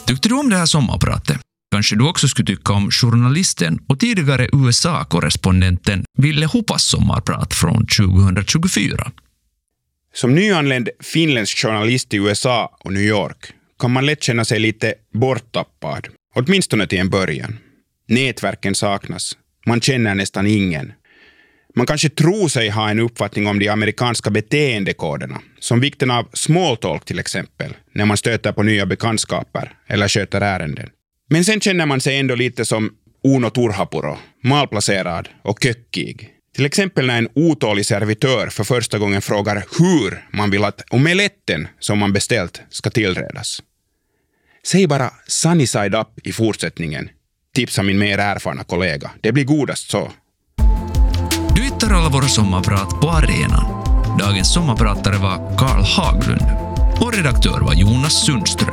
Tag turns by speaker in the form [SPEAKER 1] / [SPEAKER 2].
[SPEAKER 1] Tyckte du om det här sommarpratet? Kanske du också skulle tycka om journalisten och tidigare USA-korrespondenten Ville Hoppas sommarprat från 2024.
[SPEAKER 2] Som nyanländ finländsk journalist i USA och New York kan man lätt känna sig lite borttappad, åtminstone till en början. Nätverken saknas, man känner nästan ingen. Man kanske tror sig ha en uppfattning om de amerikanska beteendekoderna, som vikten av small talk till exempel, när man stöter på nya bekantskaper eller sköter ärenden. Men sen känner man sig ändå lite som Uno Turhapuro, malplacerad och köckig. Till exempel när en otålig servitör för första gången frågar hur man vill att omeletten som man beställt ska tillredas. Säg bara sunny side up i fortsättningen, tipsar min mer erfarna kollega. Det blir godast så.
[SPEAKER 1] Du hittar alla våra sommarprat på arenan. Dagens sommarpratare var Carl Haglund och redaktör var Jonas Sundström.